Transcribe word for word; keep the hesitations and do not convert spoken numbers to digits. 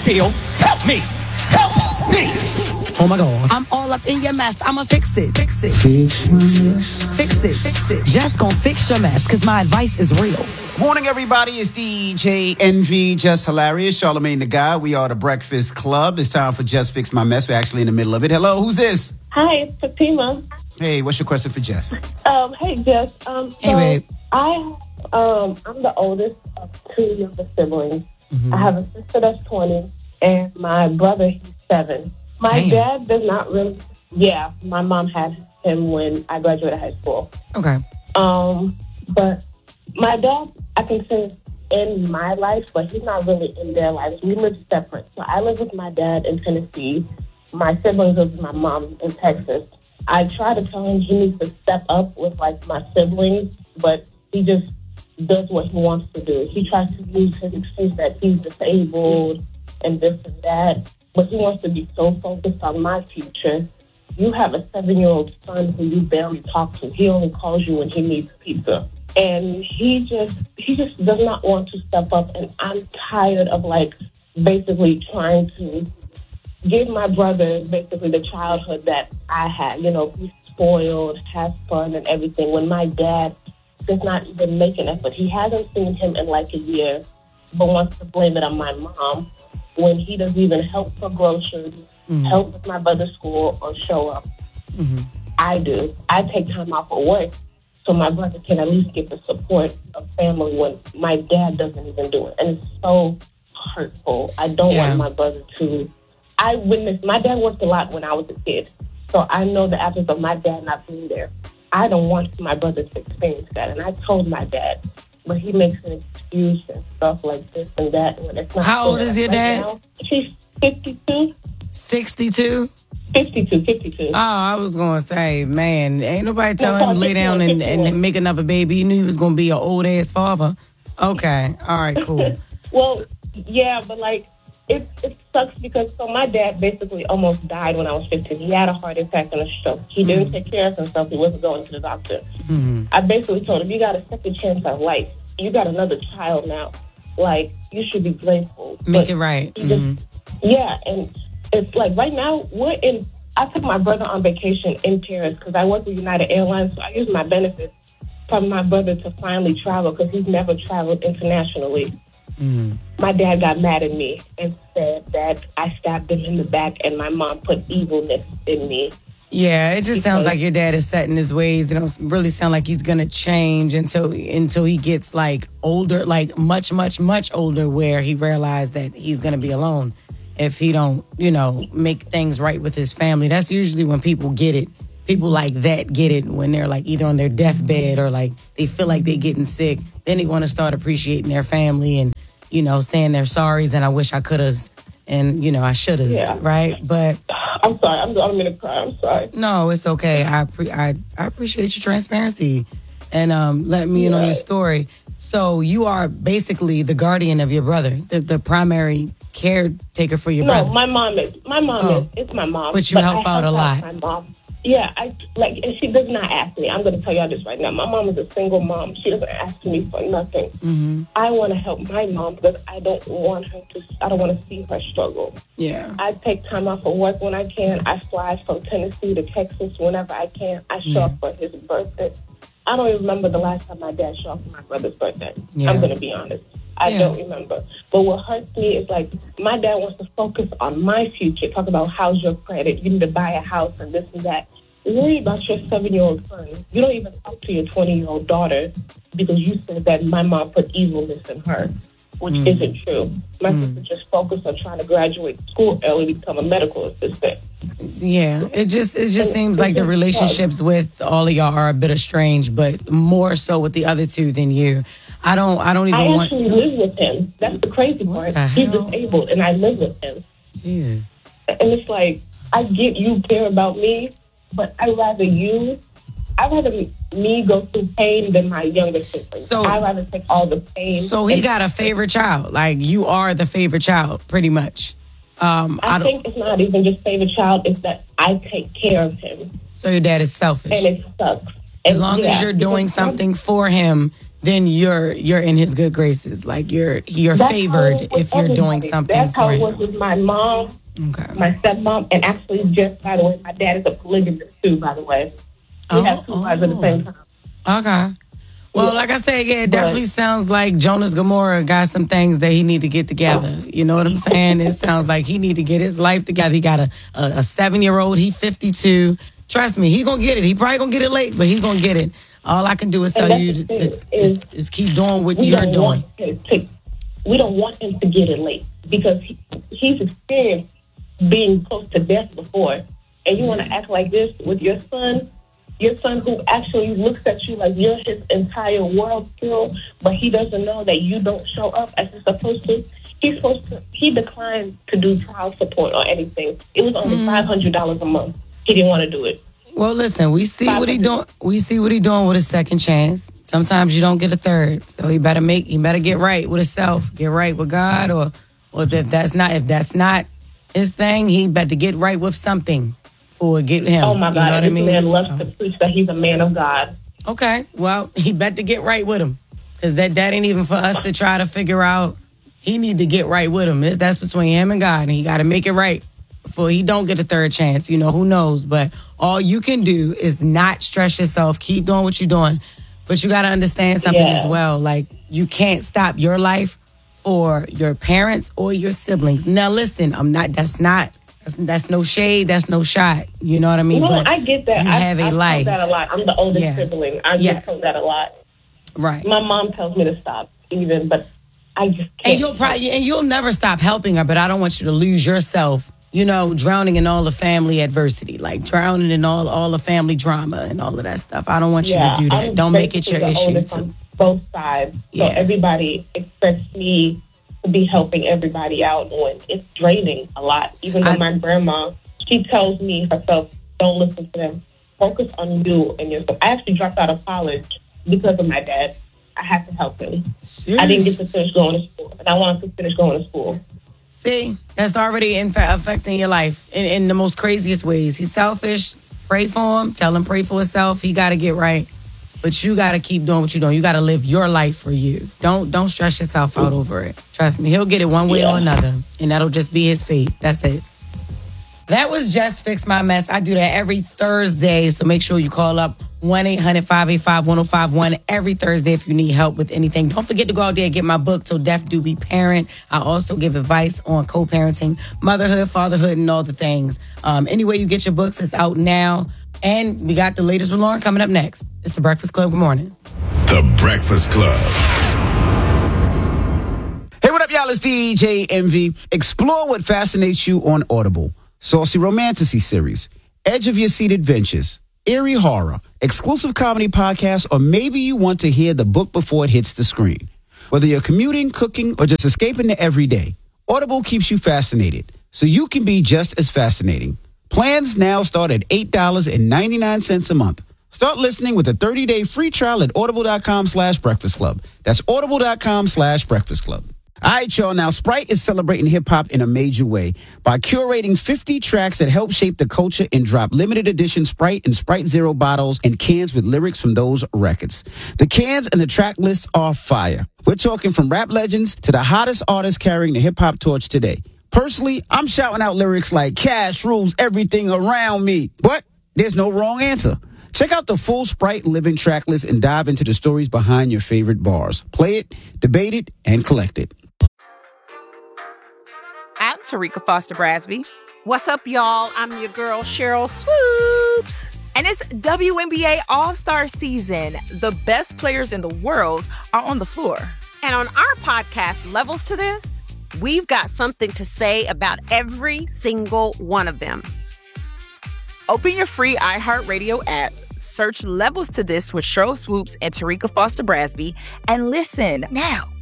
deal. Help me. Help me. Oh my God. I'm all up in your mess. I'ma fix it. Fix it. Fix my mess. Fix it. Fix it. Just gonna fix your mess, cause my advice is real. Morning, everybody. It's D J Envy, Just Hilarious, Charlamagne the Guy. We are the Breakfast Club. It's time for Just Fix My Mess. We're actually in the middle of it. Hello, who's this? Hi, it's Fatima. Hey, what's your question for Jess? Um, hey, Jess. Um, so Hey, babe. I, um, I'm the oldest of two younger siblings. Mm-hmm. I have a sister that's twenty, and my brother, he's seven. My Damn. dad does not really. Yeah, my mom had him when I graduated high school. Okay. Um, but my dad, I can say, in my life, but he's not really in their lives. We live separate. So I live with my dad in Tennessee. My siblings live with my mom in Texas. I try to tell him he needs to step up with, like, my siblings, but he just does what he wants to do. He tries to use his excuse that he's disabled and this and that, but he wants to be so focused on my future. You have a seven-year-old son who you barely talk to. He only calls you when he needs pizza. And he just he just does not want to step up. And I'm tired of, like, basically trying to give my brother basically the childhood that I had. You know, be spoiled, have fun and everything. When my dad does not even make an effort. He hasn't seen him in like a year, but wants to blame it on my mom when he doesn't even help for groceries, mm-hmm. help with my brother's school, or show up. Mm-hmm. I do. I take time off of work so my brother can at least get the support of family when my dad doesn't even do it. And it's so hurtful. I don't Yeah. want my brother to... I witnessed... My dad worked a lot when I was a kid, so I know the absence of my dad not being there. I don't want my brother to experience that. And I told my dad, but he makes an excuse and stuff like this and that. And it's not How old fair. is your Right dad? now, she's fifty-two. sixty-two? fifty-two, fifty-two. Oh, I was going to say, man, ain't nobody telling No, him to lay down and, fifty-one. and make another baby. You knew he was going to be an old-ass father. Okay. All right, cool. Well, yeah, but like, it, it sucks because so my dad basically almost died when I was fifteen. He had a heart attack and a stroke. He mm-hmm. didn't take care of himself. He wasn't going to the doctor. Mm-hmm. I basically told him, you got a second chance at life. You got another child now. Like, you should be grateful. Make but it right. Just, mm-hmm. Yeah, and it's like right now we're in. I took my brother on vacation in Paris because I work with United Airlines, so I use my benefits from my brother to finally travel because he's never traveled internationally. Mm-hmm. My dad got mad at me and said that I stabbed him in the back and my mom put evilness in me. Yeah, it just because, sounds like your dad is set in his ways. It don't really sound like he's gonna change until until he gets like older, like much, much, much older, where he realized that he's gonna be alone if he don't, you know, make things right with his family. That's usually when people get it. People like that get it when they're like either on their deathbed or like they feel like they're getting sick. Then they want to start appreciating their family and, you know, saying they're sorries and I wish I could have and, you know, I should have, yeah. right? But I'm sorry. I'm, I'm going to cry. I'm sorry. No, it's okay. I pre- I, I appreciate your transparency and um, let me in on your story. So you are basically the guardian of your brother, the, the primary caretaker for your no, brother. No, my mom is. My mom oh. is. It's my mom. But you but help I out help a lot. My mom. Yeah, I like, and she does not ask me. I'm going to tell y'all this right now. My mom is a single mom. She doesn't ask me for nothing. Mm-hmm. I want to help my mom because I don't want her to. I don't want to see her struggle. Yeah. I take time off of work when I can. I fly from Tennessee to Texas whenever I can. I show yeah. up for his birthday. I don't even remember the last time my dad showed up for my brother's birthday. Yeah. I'm going to be honest. I yeah. don't remember. But what hurts me is like my dad wants to focus on my future. Talk about how's your credit. You need to buy a house and this and that. Worry about your seven-year-old son. You don't even talk to your twenty-year-old daughter because you said that my mom put evilness in her, which mm. isn't true. My mm. sister just focused on trying to graduate school early to become a medical assistant. Yeah, it just it just and seems like the relationships with all of y'all are a bit estranged, but more so with the other two than you. I don't I don't even I want... actually live with him. That's the crazy what part. He's disabled, and I live with him. Jesus. And it's like, I get you care about me, but I'd rather you, I'd rather me go through pain than my younger sister. So I'd rather take all the pain. So he got a favorite child. Like, you are the favorite child, pretty much. Um, I, I think it's not even just favorite child. It's that I take care of him. So your dad is selfish. And it sucks. As and long yeah, as you're doing something for him then you're you're in his good graces. Like you're you're That's favored how it was if you're with doing everybody. something That's for how it him. was with my mom, Okay. my stepmom, and actually, just by the way, my dad is a polygamist too. By the way, he Oh, has two wives at the same time. Okay. Well, Yeah. like I said, yeah, it But- definitely sounds like Jonas Gomorrah got some things that he need to get together. You know what I'm saying? It sounds like he need to get his life together. He got a, a, a seven-year-old. He fifty-two. Trust me, he going to get it. He probably going to get it late, but he going to get it. All I can do is And tell that's you the to, thing, to- is, is keep doing what we you're don't doing. want him to, we don't want him to get it late because he, he's experienced being close to death before, and you want to act like this with your son, your son who actually looks at you like you're his entire world still, but he doesn't know that you don't show up as you're supposed to. He's supposed to. He declined to do child support or anything. It was only five hundred dollars a month. He didn't want to do it. Well, listen, we see what he doing. We see what he doing with his second chance. Sometimes you don't get a third, so he better make. He better get right with himself, get right with God, or, or if that's not if that's not his thing, he better get right with something for get him. Oh my You God! know what And I this mean? man loves So- to preach that he's a man of God. Okay, well, he better get right with him, because that that ain't even for us to try to figure out. He need to get right with him. It's- That's between him and God, and he got to make it right before he don't get a third chance. You know, who knows? But all you can do is not stress yourself. Keep doing what you're doing. But you got to understand something Yeah. as well. Like, you can't stop your life for your parents or your siblings. Now, listen, I'm not, that's not, that's, that's no shade. That's no shot. You know what I mean? No, But I get that. You I, have a I life. told that a lot. I'm the oldest Yeah. sibling. I Yes. just told that a lot. Right. My mom tells me to stop, even, but I just can't. And you'll probably and you'll never stop helping her, but I don't want you to lose yourself, you know, drowning in all the family adversity, like drowning in all all the family drama and all of that stuff. I don't want yeah, you to do that. I'm Don't make it your basically the issue. oldest To, on both sides, so Yeah. everybody expects me to be helping everybody out when it's draining a lot. Even though I- my grandma, she tells me herself, "Don't listen to them. Focus on you and yourself." I actually dropped out of college because of my dad. I had to help him. I didn't get to finish going to school, and I wanted to finish going to school. See, that's already in fact affecting your life in, in the most craziest ways. He's selfish. Pray for him. Tell him pray for himself. He got to get right. But you got to keep doing what you're doing. You got to live your life for you. Don't don't stress yourself out over it. Trust me, he'll get it one way Yeah. or another, and that'll just be his fate. That's it. That was Just Fix My Mess. I do that every Thursday, so make sure you call up one eight hundred five eight five one oh five one every Thursday if you need help with anything. Don't forget to go out there and get my book, Till Death Do Be Parent. I also give advice on co-parenting, motherhood, fatherhood, and all the things. Um, anyway you get your books, it's out now. And we got the latest with Lauren coming up next. It's The Breakfast Club. Good morning. The Breakfast Club. Hey, what up, y'all? It's D J Envy. Explore what fascinates you on Audible. Saucy Romantasy series, Edge of Your Seat Adventures, eerie horror, exclusive comedy podcast, or maybe you want to hear the book before it hits the screen. Whether you're commuting, cooking, or just escaping the everyday, Audible keeps you fascinated, so you can be just as fascinating. Plans now start at eight dollars and ninety-nine cents a month. Start listening with a thirty-day free trial at audible.com slash breakfast club. That's audible.com slash breakfast club. All right, y'all. Now, Sprite is celebrating hip-hop in a major way by curating fifty tracks that help shape the culture and drop limited edition Sprite and Sprite Zero bottles and cans with lyrics from those records. The cans and the track lists are fire. We're talking from rap legends to the hottest artists carrying the hip-hop torch today. Personally, I'm shouting out lyrics like Cash rules everything around me. But there's no wrong answer. Check out the full Sprite Living track list and dive into the stories behind your favorite bars. Play it, debate it, and collect it. I'm Tarika Foster Brasby, What's up, y'all? I'm your girl, Cheryl Swoops. and it's W N B A All-Star season. The best players in the world are on the floor. And on our podcast, Levels to This, we've got something to say about every single one of them. Open your free iHeartRadio app, search Levels to This with Cheryl Swoops and Tarika Foster Brasby, and listen now.